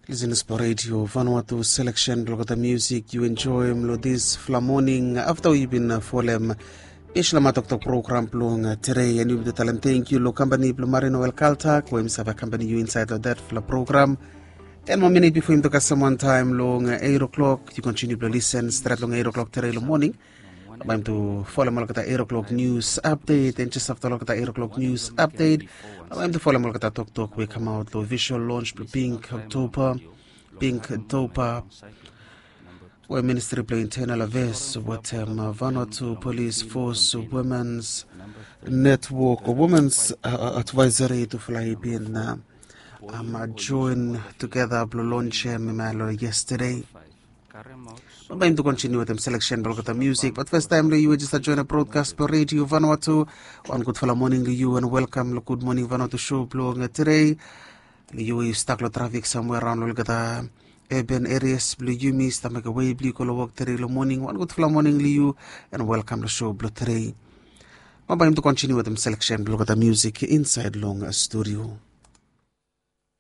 Listen to radio Vanuatu selection look at the music you enjoy this morning after you've been folem Ishla Tok program plong today and you the talent thank you lo company Plumarino El Calta ko imsava company you inside of that program 10 more minutes before him to someone time long 8 o'clock you continue to listen straight long 8 o'clock today morning. I'm to follow Malakata 8 o'clock news update and just after Malakata 8 o'clock news update. I'm to follow Malakata Talk we come out the visual launch Pink October where Ministry play internal affairs with Vanuatu Police Force Women's Network Women's Advisory to fly in join together blue launch yesterday. I'm going to continue with them selection of music, but first time you just join a broadcast per radio Vanuatu. One good follow morning to you and welcome. Good morning Vanuatu show blowing today. You is stuck in traffic somewhere around the urban areas. Blue you miss to make a way blue color walk today morning. One good follow morning to you and welcome to show blue today. I'm going to continue with them selection of music inside long studio.